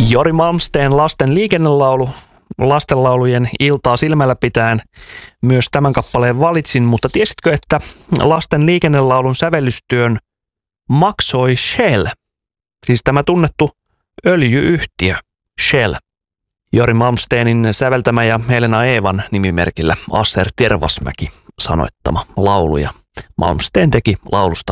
Jori Malmsteen lasten liikennelaulu, lastenlaulujen iltaa silmällä pitäen myös tämän kappaleen valitsin, mutta tiesitkö, että lasten liikennelaulun sävellystyön maksoi Shell, siis tämä tunnettu öljy-yhtiö Shell. Jori Malmsteenin säveltämä ja Helena Eevan nimimerkillä Asser Tervasmäki sanoittama laulu, ja Malmsteen teki laulusta